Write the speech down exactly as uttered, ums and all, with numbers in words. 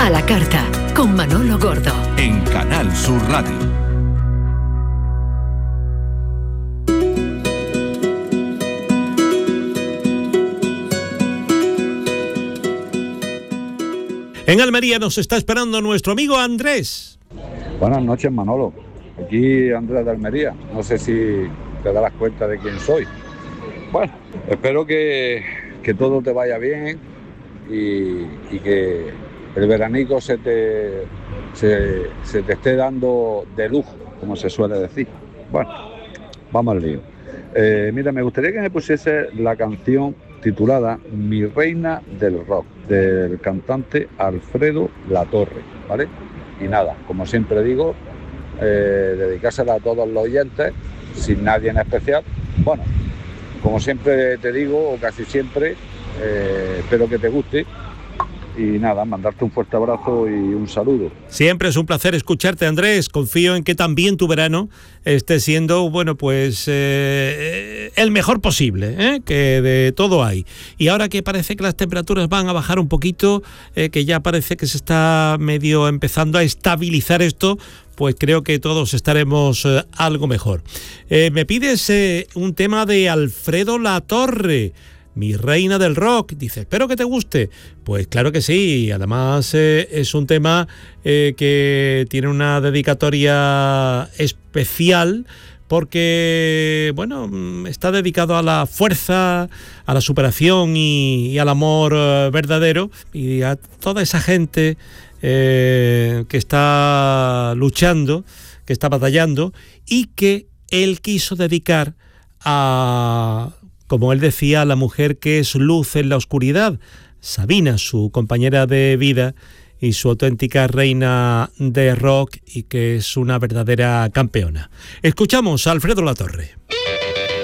A la carta, con Manolo Gordo. En Canal Sur Radio. En Almería nos está esperando nuestro amigo Andrés. Buenas noches, Manolo. Aquí Andrés de Almería. No sé si te darás cuenta de quién soy. Bueno, espero que, que todo te vaya bien y, y que el veranico se te, se, se te esté dando de lujo, como se suele decir. Bueno, vamos al lío. Eh, mira, me gustaría que me pusiese la canción titulada Mi Reina del Rock, del cantante Alfredo Latorre, ¿vale? Y nada, como siempre digo, eh, dedicársela a todos los oyentes, sin nadie en especial. Bueno, como siempre te digo, o casi siempre, eh, espero que te guste. Y nada, mandarte un fuerte abrazo y un saludo. Siempre es un placer escucharte, Andrés. Confío en que también tu verano esté siendo, bueno, pues eh, el mejor posible, ¿eh? Que de todo hay. Y ahora que parece que las temperaturas van a bajar un poquito, eh, que ya parece que se está medio empezando a estabilizar esto, pues creo que todos estaremos eh, algo mejor. Eh, me pides eh, un tema de Alfredo Latorre, Mi Reina del Rock. Dice, espero que te guste. Pues claro que sí. Además eh, es un tema eh, que tiene una dedicatoria especial porque, bueno, está dedicado a la fuerza, a la superación y, y al amor eh, verdadero, y a toda esa gente eh, que está luchando, que está batallando, y que él quiso dedicar a, como él decía, la mujer que es luz en la oscuridad, Sabina, su compañera de vida y su auténtica reina de rock, y que es una verdadera campeona. Escuchamos a Alfredo Latorre.